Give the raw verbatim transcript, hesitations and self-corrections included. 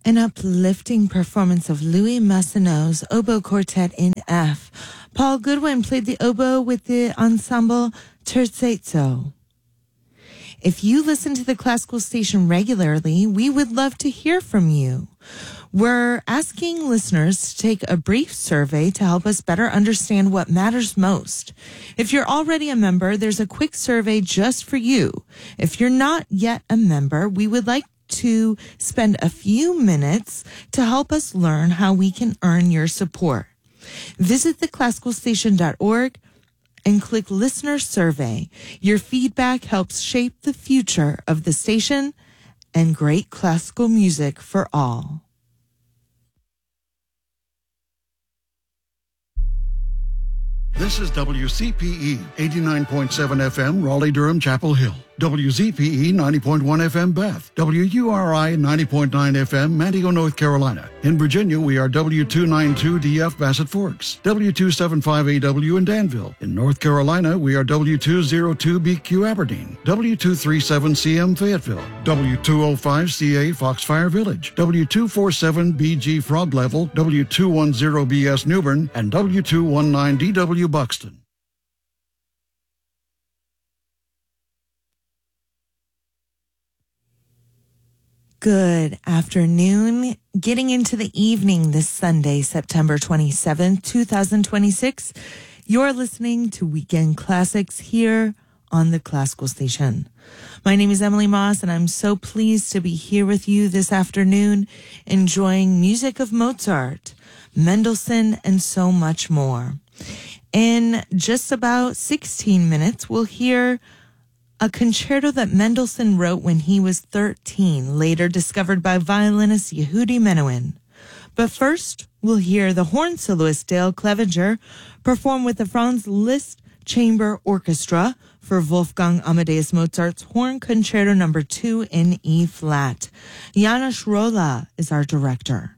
An uplifting performance of Louis Massenot's Oboe Quartet in F. Paul Goodwin played the oboe with the ensemble Terzetto. If you listen to the classical station regularly, we would love to hear from you. We're asking listeners to take a brief survey to help us better understand what matters most. If you're already a member, there's a quick survey just for you. If you're not yet a member, we would like to spend a few minutes to help us learn how we can earn your support. Visit the classical station dot org and click Listener Survey. Your feedback helps shape the future of the station and great classical music for all. This is W C P E eighty-nine point seven F M, Raleigh-Durham, Chapel Hill. W Z P E ninety point one F M, Bath. W U R I ninety point nine F M, Manteo, North Carolina. In Virginia, we are W two ninety-two D F, Bassett Forks. W two seventy-five A W in Danville. In North Carolina, we are W two oh two B Q, Aberdeen. W two thirty-seven C M, Fayetteville. W two oh five C A, Foxfire Village. W two forty-seven B G, Frog Level. W two ten B S, Newbern. And W two nineteen D W, Buxton. Good afternoon. Getting into the evening this Sunday, September twenty-seventh, twenty twenty-six. You're listening to Weekend Classics here on the Classical Station. My name is Emily Moss, and I'm so pleased to be here with you this afternoon, enjoying music of Mozart, Mendelssohn, and so much more. In just about sixteen minutes, we'll hear a concerto that Mendelssohn wrote when he was thirteen, later discovered by violinist Yehudi Menuhin. But first, we'll hear the horn soloist Dale Clevenger perform with the Franz Liszt Chamber Orchestra for Wolfgang Amadeus Mozart's Horn Concerto number two in E-flat. Janos Rolla is our director.